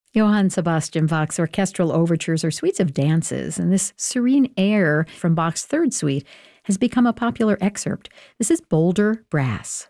Johann Sebastian Bach's orchestral overtures are suites of dances, and this serene air from Bach's Third Suite has become a popular excerpt. This is Boulder Brass.